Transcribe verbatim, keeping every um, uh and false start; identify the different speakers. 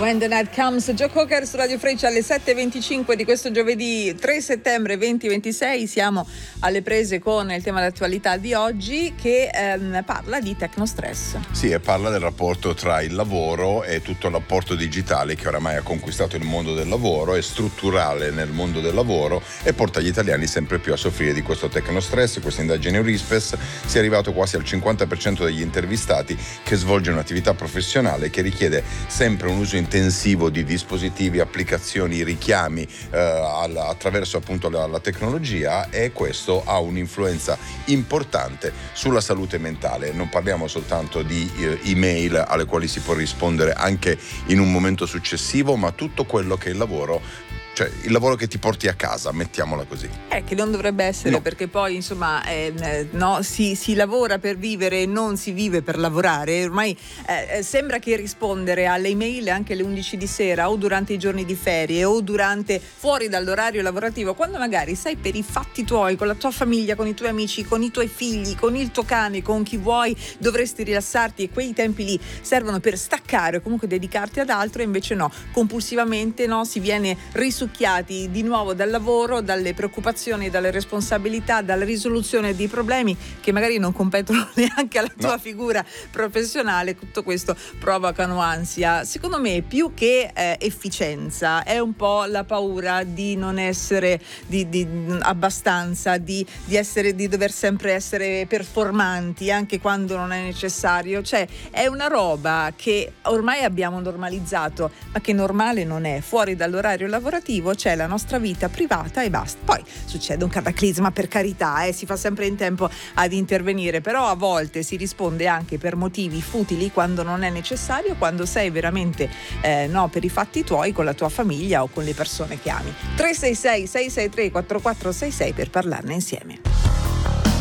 Speaker 1: When the Night Comes, Joe Cocker su Radio Freccia alle sette e venticinque di questo giovedì tre settembre duemilaventisei. Siamo alle prese con il tema d'attualità di oggi che ehm, parla di tecnostress.
Speaker 2: Sì, e parla del rapporto tra il lavoro e tutto l'apporto digitale che oramai ha conquistato il mondo del lavoro, è strutturale nel mondo del lavoro e porta gli italiani sempre più a soffrire di questo tecnostress. Questa indagine Eurispes si è arrivato quasi al cinquanta per cento degli intervistati che svolge un'attività professionale che richiede sempre un uso intensivo di dispositivi, applicazioni, richiami eh, alla, attraverso appunto la, la tecnologia, e questo ha un'influenza importante sulla salute mentale. Non parliamo soltanto di eh, email alle quali si può rispondere anche in un momento successivo, ma tutto quello che è il lavoro, cioè il lavoro che ti porti a casa, mettiamola così.
Speaker 1: Eh, che non dovrebbe essere, no. Perché poi insomma eh, no, si, si lavora per vivere e non si vive per lavorare. Ormai eh, sembra che rispondere alle email anche alle undici di sera o durante i giorni di ferie o durante fuori dall'orario lavorativo, quando magari sei per i fatti tuoi, con la tua famiglia, con i tuoi amici, con i tuoi figli, con il tuo cane, con chi vuoi, dovresti rilassarti, e quei tempi lì servono per staccare o comunque dedicarti ad altro, e invece no, compulsivamente no, si viene risucchiati di nuovo dal lavoro, dalle preoccupazioni, dalle responsabilità, dalla risoluzione di problemi che magari non competono neanche alla tua no. figura professionale. Tutto questo provocano ansia. Secondo me, più che eh, efficienza, è un po' la paura di non essere di, di abbastanza, di, di essere di dover sempre essere performanti anche quando non è necessario. Cioè è una roba che ormai abbiamo normalizzato, ma che normale non è. Fuori dall'orario lavorativo c'è la nostra vita privata e basta. Poi succede un cataclisma, per carità, eh, si fa sempre in tempo ad intervenire, però a volte si risponde anche per motivi futili quando non è necessario, quando sei veramente eh, no, per i fatti tuoi, con la tua famiglia o con le persone che ami. tre sei sei sei sei tre quattro quattro sei sei per parlarne insieme.